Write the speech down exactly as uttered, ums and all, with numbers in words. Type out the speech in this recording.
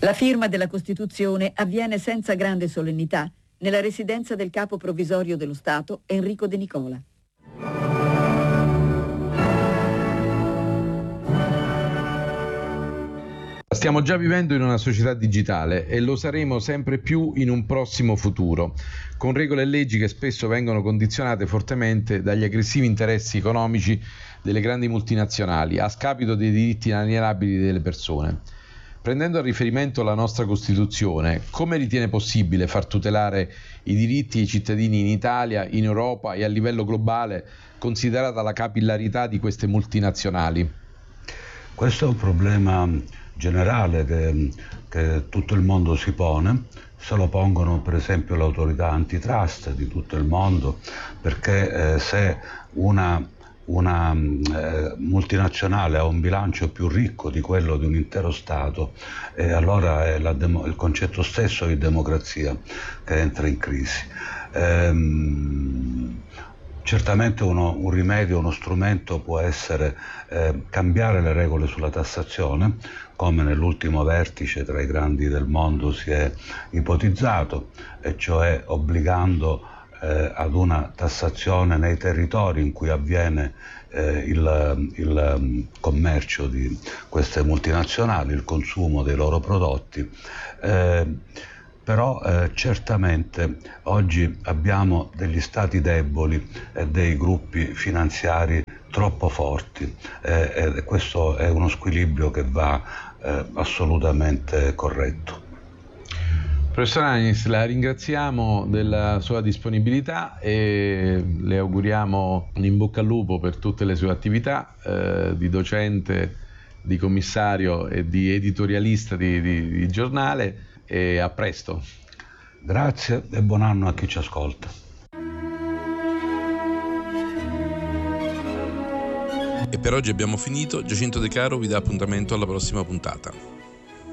La firma della Costituzione avviene senza grande solennità nella residenza del capo provvisorio dello Stato, Enrico De Nicola. Stiamo già vivendo in una società digitale e lo saremo sempre più in un prossimo futuro, con regole e leggi che spesso vengono condizionate fortemente dagli aggressivi interessi economici delle grandi multinazionali, a scapito dei diritti inalienabili delle persone. Prendendo a riferimento la nostra Costituzione, come ritiene possibile far tutelare i diritti dei cittadini in Italia, in Europa e a livello globale, considerata la capillarità di queste multinazionali? Questo è un problema generale che, che tutto il mondo si pone. Se lo pongono per esempio le autorità antitrust di tutto il mondo, perché eh, se una una eh, multinazionale ha un bilancio più ricco di quello di un intero Stato, e allora è la demo- il concetto stesso di democrazia che entra in crisi. Ehm, certamente uno, un rimedio, uno strumento può essere eh, cambiare le regole sulla tassazione, come nell'ultimo vertice tra i grandi del mondo si è ipotizzato, e cioè obbligando Eh, ad una tassazione nei territori in cui avviene eh, il, il um, commercio di queste multinazionali, il consumo dei loro prodotti. Eh, però eh, certamente oggi abbiamo degli stati deboli e dei gruppi finanziari troppo forti eh, e questo è uno squilibrio che va eh, assolutamente corretto. Professor Agnis, la ringraziamo della sua disponibilità e le auguriamo un in bocca al lupo per tutte le sue attività eh, di docente, di commissario e di editorialista di, di, di giornale, e a presto. Grazie e buon anno a chi ci ascolta. E per oggi abbiamo finito. Giacinto De Caro vi dà appuntamento alla prossima puntata.